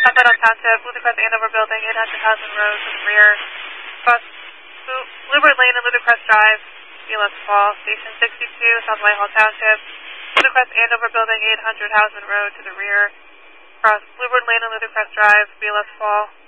South White Oak Township, Ludacrest Andover Building, 800 Housing Road to the rear. Cross Bluebird Lane and Ludacrest Drive, BLS Fall. Station 62, South Whitehall Township, Ludacrest Andover Building, 800 Housing Road to the rear. Cross Bluebird Lane and Ludacrest Drive, BLS Fall.